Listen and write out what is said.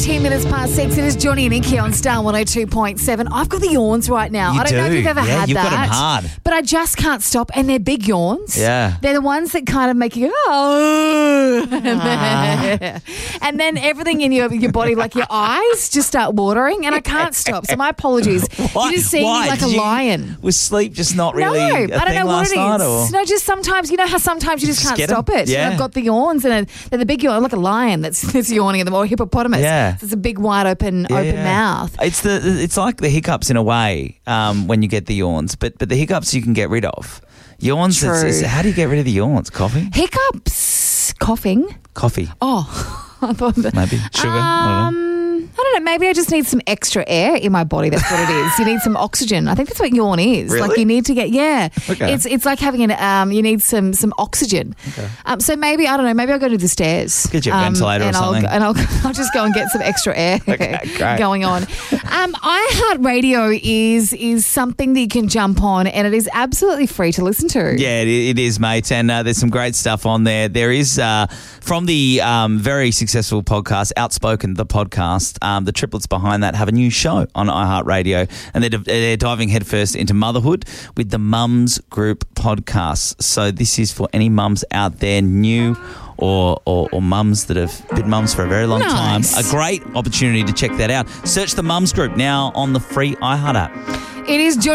18 minutes past 6. It is Johnny and Inky on Star 102.7. I've got the yawns right now. You I don't know if do. you've ever had you've that. got them hard. But I just can't stop. And they're big yawns. Yeah. They're the ones that kind of make you go, oh. And then everything in your body, like your eyes, just start watering. And I can't stop. So my apologies. Why? You're just seeing me like a lion. Was sleep just not really No, a I don't thing know what last it night? is. Or? No, just sometimes, you know how sometimes you just can't get stop 'em? it. Yeah. And I've got the yawns and they're the big yawn, like a lion that's yawning at them, or a hippopotamus. Yeah. So it's a big wide open mouth. It's like the hiccups in a way when you get the yawns, but the hiccups you can get rid of. Yawns, how do you get rid of the yawns? Coffee? Hiccups, coughing. Coffee. Oh, I thought that. Maybe. Sugar? I don't know. I don't know. Maybe I just need some extra air in my body. That's what it is. You need some oxygen. I think that's what yawn is. Really? Like you need to get, Okay. It's like having you need some oxygen. Okay. So maybe, I don't know, maybe I'll go to the stairs. Get your ventilator or and something. I'll just go and get some extra air Okay, great. going on. iHeartRadio is something that you can jump on and it is absolutely free to listen to. Yeah, it is, mate. And there's some great stuff on there. There is, from the very successful podcast, Outspoken, the podcast, the triplets behind that have a new show on iHeartRadio. And they're diving headfirst into motherhood with the Mums Group podcast. So this is for any mums out there, new or mums that have been mums for a very long time. A great opportunity to check that out. Search the Mums Group now on the free iHeart app. It is